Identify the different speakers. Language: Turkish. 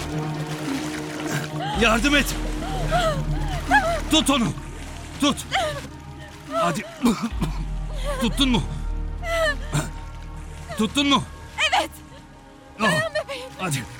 Speaker 1: Yardım et. Tut onu. Tut. Hadi. Tuttun mu? Tuttun mu?
Speaker 2: Evet.
Speaker 1: Dayan bebeğim. Hadi.